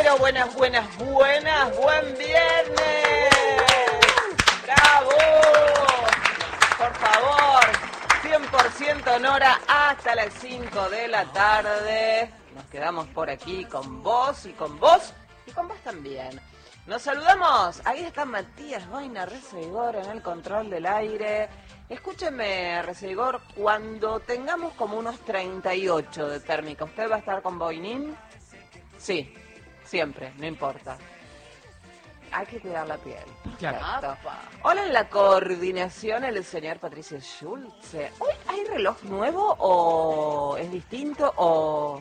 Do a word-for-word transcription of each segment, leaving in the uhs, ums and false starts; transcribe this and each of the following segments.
pero buenas, buenas, buenas, buen viernes. ¡Bravo! Por favor, cien por ciento Nora hasta las cinco de la tarde. Nos quedamos por aquí con vos y con vos y con vos también. Nos saludamos. Ahí está Matías Boina Reseguor en el control del aire. Escúcheme, Reseguor, cuando tengamos como unos treinta y ocho de térmica, ¿usted va a estar con Boinín? Sí, siempre, no importa. Hay que cuidar la piel. Claro. Hola, en la coordinación el señor Patricio Schulze. ¿Hoy hay reloj nuevo o es distinto o...?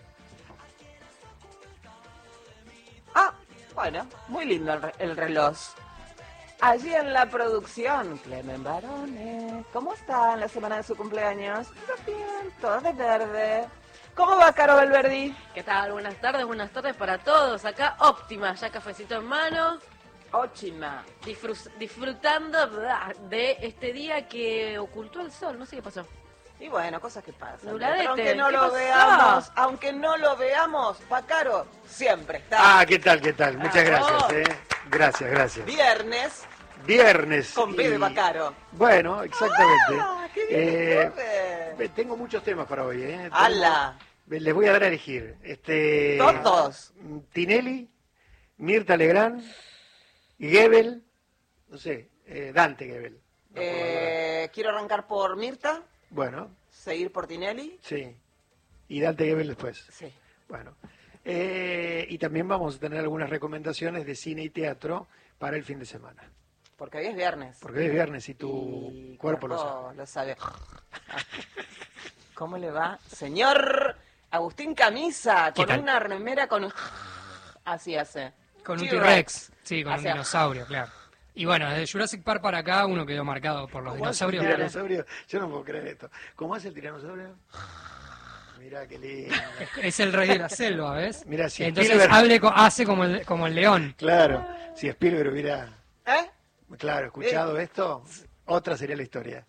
Ah, bueno, muy lindo el, re el reloj. Allí en la producción, Clemen Barone. ¿Cómo está en la semana de su cumpleaños? Todo bien, todo de verde. ¿Cómo va, Caro Valverdi? ¿Qué tal? Buenas tardes, buenas tardes para todos. Acá óptima, ya cafecito en mano. Óptima. Disfrut disfrutando de este día que ocultó el sol. No sé qué pasó. Y bueno, cosas que pasan. Nubladete. Pero aunque no ¿Qué lo pasó? veamos, aunque no lo veamos, Pacaro siempre está. Ah, ¿qué tal, qué tal? Muchas Ah, gracias, oh. eh. Gracias, gracias. Viernes. Viernes. Con B de Bacaro. Bueno, exactamente. Ah, qué bien, eh, tengo muchos temas para hoy, ¿eh? ¡Hala! Tengo, les voy a dar a elegir. Este, ¿Todos? Tinelli, Mirta Legrand, Goebel, no sé, eh, Dante Goebel. No eh, quiero arrancar por Mirta. Bueno. Seguir por Tinelli. Sí. Y Dante Goebel después. Sí. Bueno. Eh, y también vamos a tener algunas recomendaciones de cine y teatro para el fin de semana. Porque hoy es viernes. Porque hoy es viernes y tu y cuerpo, cuerpo lo sabe. lo sabe. ¿Cómo le va? Señor Agustín Camisa, con tal? una remera con... Así hace. Con un T-Rex. T-Rex, sí, con Hacia- un dinosaurio, claro. Y bueno, desde Jurassic Park para acá uno quedó marcado por los ¿Cómo hace el dinosaurios. tiranosaurio? Yo no puedo creer esto. ¿Cómo hace el tiranosaurio? Mirá qué lindo. Es el rey de la selva, ¿ves? Mirá, si Entonces Spielberg- hable co- hace como el, como el león. Claro, si Spielberg hubiera, ¿Eh? claro, escuchado esto, otra sería la historia.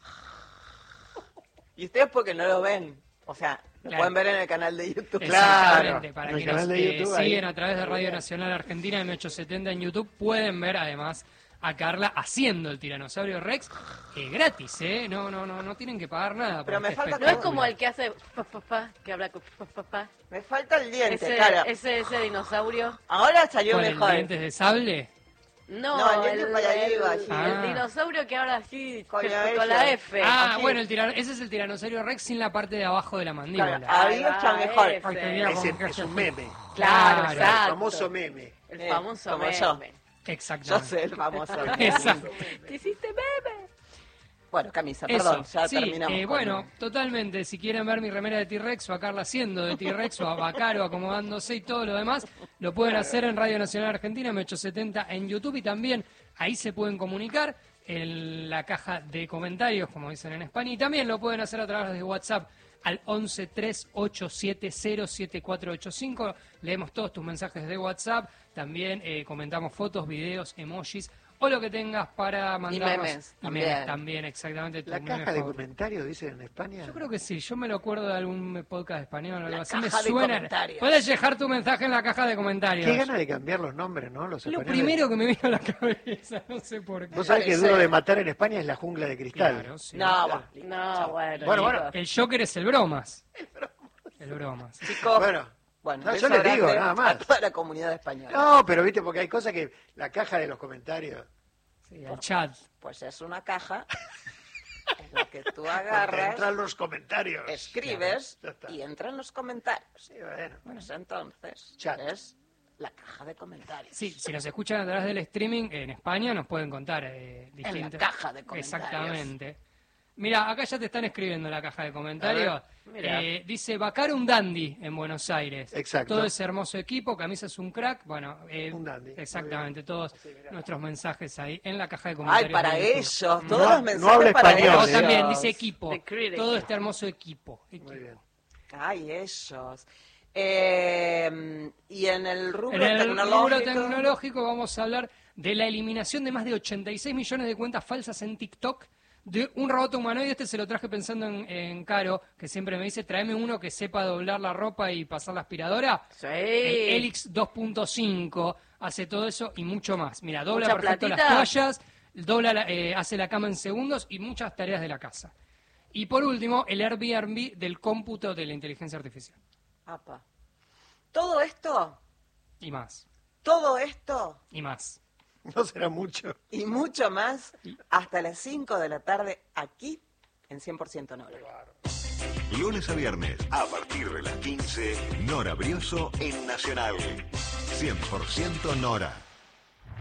Y ustedes porque no lo ven. O sea, lo Claro. pueden ver en el canal de YouTube. Exactamente, Claro, para en el quienes canal de eh, YouTube, ahí. siguen a través de Radio Nacional Argentina en ochocientos setenta en YouTube, pueden ver además a Carla haciendo el tiranosaurio Rex eh, gratis, ¿eh? No, no, no, no tienen que pagar nada. por Pero me este falta- No es espectáculo. como el que hace pa, pa, pa, que habla con pa, pa, pa. Me falta el diente, Ese, cara. ese, ese dinosaurio. Ahora salió ¿Con el mejor. dientes de sable? No, No, el el, diente para allá iba, el- sí. Ah. el dinosaurio que habla así Con con, la con la F. F. Ah, Aquí. bueno, el tirano- ese es el tiranosaurio Rex sin la parte de abajo de la mandíbula. Claro, ahí Ahí está va, mejor. ese. Ay, tenía Es, como el- que es un meme, Claro, Claro, el exacto. famoso meme. El Eh, famoso como meme. yo. Yo Exactamente. sé el famoso. Exacto. Te hiciste meme. Bueno, Camisa, Eso, perdón, ya sí, terminamos. eh, con- bueno, totalmente. Si quieren ver mi remera de T-Rex o a Carla haciendo de T-Rex o a Bacaro acomodándose y todo lo demás, lo pueden hacer en Radio Nacional Argentina, M ochocientos setenta en YouTube y también ahí se pueden comunicar en la caja de comentarios, como dicen en España, y también lo pueden hacer a través de WhatsApp al once tres ocho siete cero siete cuatro ocho cinco. Leemos todos tus mensajes de WhatsApp, también eh, comentamos fotos, videos, emojis o lo que tengas para mandarnos. memes, Y memes también. también, exactamente. tu La meme caja de favorito. comentarios, dicen en España. Yo creo que sí, yo me lo acuerdo de algún podcast español o algo La así. Me caja de suena. comentarios. Puedes dejar tu mensaje en la caja de comentarios. Qué gana de cambiar los nombres, ¿no? Los Lo españoles. primero que me vino a la cabeza, no sé por qué. Vos sabés que Parece- Duro de Matar en España es la jungla de cristal. Claro, sí. No, va. No, bueno. Bueno, bueno. chicos. El Joker es el bromas. El bromas. Chicos, Bueno, bueno, no, beso yo les digo, grande nada más. a toda la comunidad española. No, pero viste, porque hay cosas que la caja de los comentarios. Sí, el chat. Pues es una caja en la que tú Donde agarras, entran los comentarios. escribes Claro, ya está. y entran los comentarios. Sí, bueno. Pues entonces Chat. es la caja de comentarios. Sí, si nos escuchan a través del streaming en España nos pueden contar eh, En la distintas. caja de comentarios. Exactamente. Mira, acá ya te están escribiendo en la caja de comentarios. A ver, mira. Eh, dice Bacaro un dandy en Buenos Aires. Exacto. Todo ese hermoso equipo, Camisa es un crack. Bueno, eh, Un dandy, muy exactamente, bien. todos Sí, mirá. nuestros mensajes ahí en la caja de Ay, comentarios. para de YouTube. ellos, todos No- los no mensajes habla para español, Vos ellos. ¿eh? también, dice equipo. The critic. Todo este hermoso equipo. Muy bien. Ay, ellos. Eh, y en el rubro En el tecnológico. rubro tecnológico vamos a hablar de la eliminación de más de ochenta y seis millones de cuentas falsas en TikTok de un robot humanoide. Este se lo traje pensando en, en Caro, que siempre me dice, tráeme uno que sepa doblar la ropa y pasar la aspiradora. Sí. El Helix dos punto cinco hace todo eso y mucho más. Mira, dobla ¿Mucha perfecto platita? las toallas, dobla la- eh, hace la cama en segundos y muchas tareas de la casa. Y por último, el Airbnb del cómputo de la inteligencia artificial. Apa. Todo esto, Y más, todo esto y más. No será mucho. y mucho más hasta las cinco de la tarde aquí en cien por ciento Nora. Lunes a viernes, a partir de las quince, Nora Brioso en Nacional. cien por ciento Nora.